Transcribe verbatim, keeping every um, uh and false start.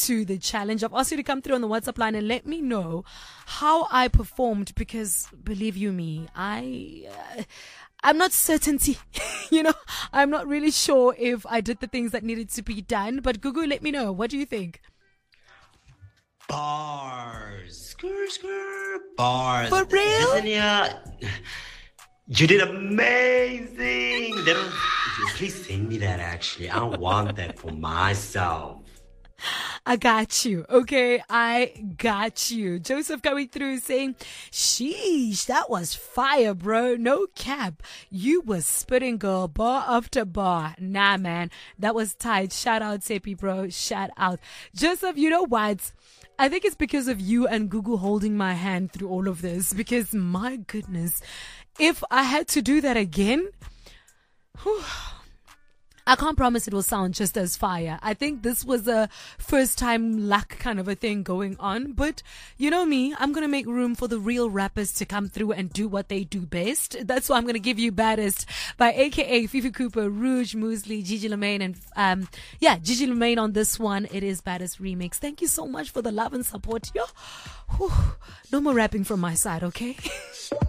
to the challenge. I've asked you to come through on the WhatsApp line and let me know how I performed, because believe you me, I... Uh, I'm not certainty, you know, I'm not really sure if I did the things that needed to be done. But Gugu, let me know. What do you think? Bars. Skrr, skrr, bars. For real? Yesenia, you did amazing. That was, please send me that, actually. I want that for myself. I got you. Okay, I got you. Joseph coming through saying, sheesh, that was fire, bro. No cap. You was spitting, girl, bar after bar. Nah, man, that was tight. Shout out, Sepi, bro. Shout out. Joseph, you know what? I think it's because of you and Google holding my hand through all of this, because my goodness, if I had to do that again, whew, I can't promise it will sound just as fire. I think this was a first time luck kind of a thing going on. But you know me, I'm going to make room for the real rappers to come through and do what they do best. That's why I'm going to give you Baddest by A K A Fifi Cooper, Rouge, Muesli, Gigi Lamaine, and um, yeah, Gigi Lamaine on this one. It is Baddest Remix. Thank you so much for the love and support. Yo, whew, no more rapping from my side, okay?